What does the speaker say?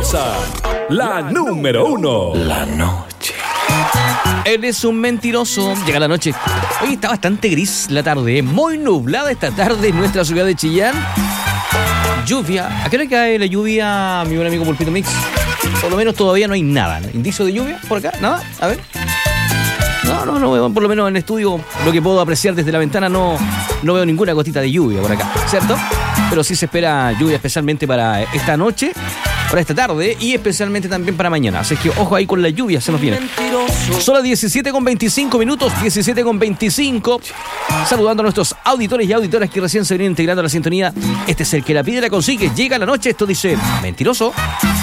mentirosa. La número 1. La noche. Él es un mentiroso. Llega la noche. Hoy está bastante gris la tarde. Muy nublada esta tarde en nuestra ciudad de Chillán. Lluvia. ¿A qué hora cae la lluvia, mi buen amigo Pulpito Mix? Por lo menos todavía no hay nada, ¿no? ¿Indicio de lluvia por acá? ¿Nada? A ver. No veo, por lo menos en el estudio, lo que puedo apreciar desde la ventana, no veo ninguna gotita de lluvia por acá, ¿cierto? Pero sí se espera lluvia especialmente para esta noche, para esta tarde y especialmente también para mañana. Así que ojo ahí con la lluvia, se nos viene. Son las 17:25 minutos, 17:25. Saludando a nuestros auditores y auditoras que recién se vienen integrando a la sintonía. Este es el que la pide y la consigue. Llega la noche, esto dice mentiroso.